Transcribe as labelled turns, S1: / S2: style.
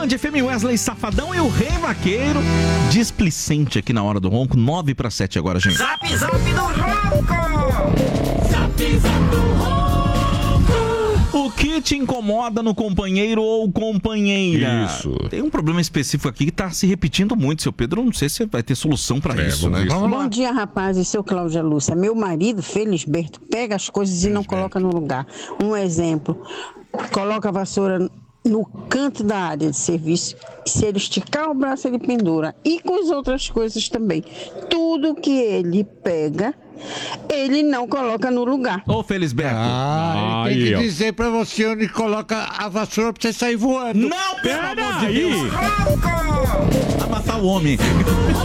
S1: Band FM, Wesley Safadão e o Rei Vaqueiro displicente aqui na Hora do Ronco, 9:07 agora, gente.
S2: Zap Zap do Ronco! Zap Zap do Ronco!
S1: O que te incomoda no companheiro ou companheira?
S3: Isso.
S1: Tem um problema específico aqui que tá se repetindo muito, seu Pedro. Não sei se vai ter solução pra isso, né?
S4: Bom dia, rapazes. Seu Cláudia Lúcia. Meu marido, Felisberto, pega as coisas e não coloca no lugar. Um exemplo, coloca a vassoura no canto da área de serviço. Se ele esticar o braço, ele pendura. E com as outras coisas também. Tudo que ele pega, ele não coloca no lugar.
S1: Ô, Felisberto.
S5: Tem que dizer pra você onde coloca a vassoura pra você sair voando.
S1: Não, pelo amor de Deus. Vai matar o homem.